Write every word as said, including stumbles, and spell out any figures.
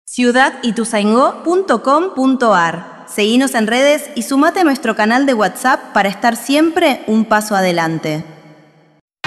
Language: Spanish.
ciudad ituzaingó punto com punto ar. Seguinos en redes y sumate a nuestro canal de WhatsApp para estar siempre un paso adelante.